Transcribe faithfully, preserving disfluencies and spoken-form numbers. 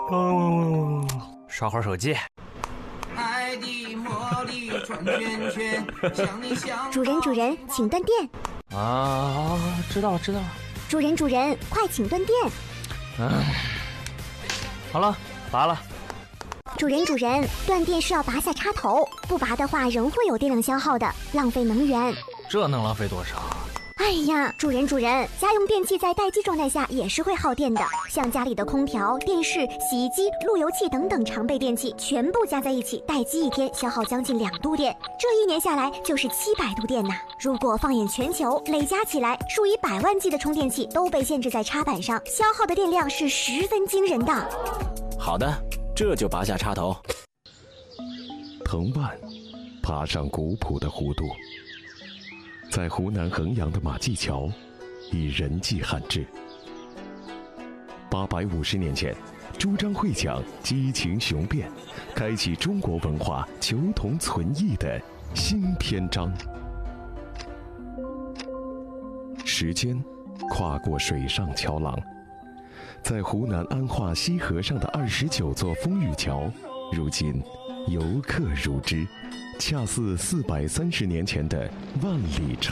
哦，刷会儿手机。 爱的魔力转圈圈，像你像主人主人，请断电。 啊，知道了知道了。 主人主人，快请断电。 嗯，好了，拔了。 主人主人，断电是要拔下插头，不拔的话仍会有电量消耗的，浪费能源。 这能浪费多少？ 哎呀，主人主人，家用电器在待机状态下也是会耗电的，像家里的空调、电视、洗衣机、路由器等等常备电器，全部加在一起，待机一天消耗将近两度电，这一年下来就是七百度电呐。如果放眼全球，累加起来，数以百万计的充电器都被限制在插板上，消耗的电量是十分惊人的。 好的，这就拔下插头。 藤蔓爬上古朴的弧度，在湖南衡阳的马驥桥，以人迹罕至。八百五十年前，朱张会讲激情雄辩，开启中国文化求同存异的新篇章。时间跨过水上桥廊，在湖南安化西河上的二十九座风雨桥，如今游客如织，恰似四百三十年前的万里长